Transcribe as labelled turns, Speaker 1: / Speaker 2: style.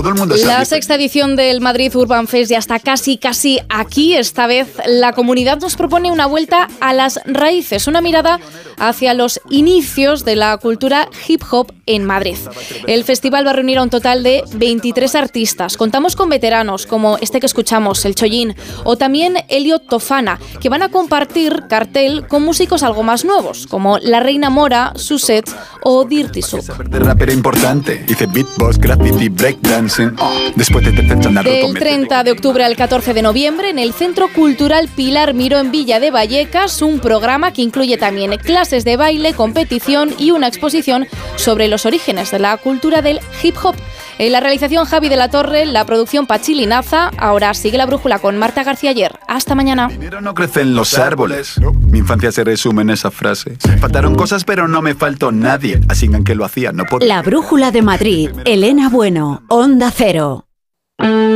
Speaker 1: todo el mundo sabe.
Speaker 2: La sexta edición del Madrid Urban Fest ya está casi aquí. Esta vez la comunidad nos propone una vuelta a las raíces, una mirada hacia los inicios de la cultura hip hop en Madrid. El festival va a reunir a un total de 23 artistas. Contamos con veteranos como este que escuchamos, el Chollín, o también Elliot Tofana, que van a compartir cartel con músicos algo más nuevos, como La Reina Mora, Suset o Dirty Soup. Del 30 de octubre al 14 de noviembre, en el Centro Cultural Pilar Miró en Villa de Vallecas, un programa que incluye también clases de baile, competición y una exposición sobre los orígenes de la cultura del hip hop. En la realización Javi de la Torre, la producción Pachilinaza. Ahora sigue La Brújula con Marta García Ayer. Hasta mañana.
Speaker 1: El dinero no crece en los árboles. Mi infancia se resume en esa frase. Faltaron cosas, pero no me faltó nadie. Así que lo hacía, no podía.
Speaker 3: La Brújula de Madrid. Elena Bueno, Onda Cero.